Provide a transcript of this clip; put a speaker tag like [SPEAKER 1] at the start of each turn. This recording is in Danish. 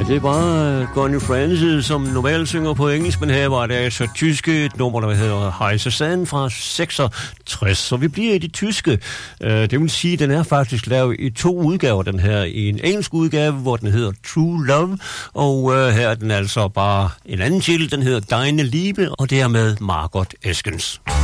[SPEAKER 1] det var Connie Francis, som normalt synger på engelsk, men her var det altså tyske, et nummer, der hedder Heiße Sand fra 66. Så vi bliver i det tyske. Det vil sige, at den er faktisk lavet i 2 udgaver, den her. I en engelsk udgave, hvor den hedder True Love, og her er den altså bare en anden titel, den hedder Deine Liebe, og det er med Margot Eskens.